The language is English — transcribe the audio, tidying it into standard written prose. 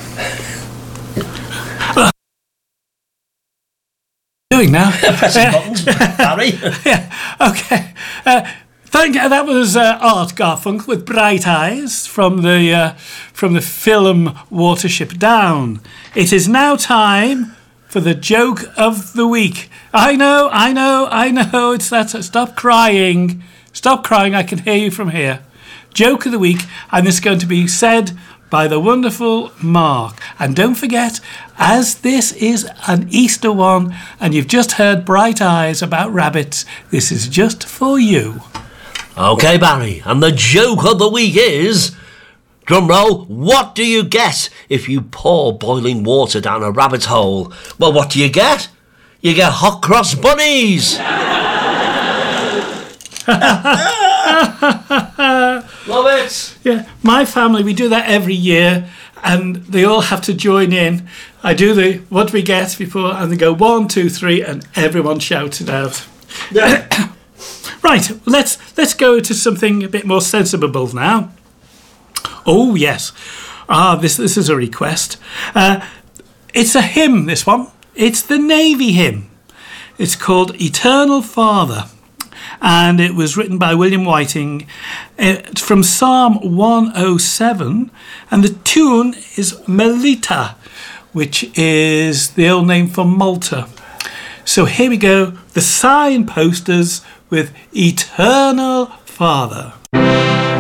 Doing now? Pressing buttons, Barry. Yeah, okay. That was Art Garfunkel with Bright Eyes from the film Watership Down. It is now time for the joke of the week. I know. It's that. Stop crying. I can hear you from here. Joke of the week, and it's going to be said by the wonderful Mark. And don't forget, as this is an Easter one, and you've just heard Bright Eyes about rabbits, this is just for you. Okay, Barry, and the joke of the week is... Drumroll, what do you get if you pour boiling water down a rabbit's hole? Well, what do you get? You get hot cross bunnies! Love it! Yeah, my family, we do that every year, and they all have to join in. I do the what do we get before, and they go 1, 2, 3, and everyone shouts it out. Yeah. Right, let's go to something a bit more sensible now. Oh yes, this is a request. It's a hymn. This one. It's the Navy hymn. It's called Eternal Father, and it was written by William Whiting. It's from Psalm 107, and the tune is Melita, which is the old name for Malta. So here we go, the signposters with Eternal Father.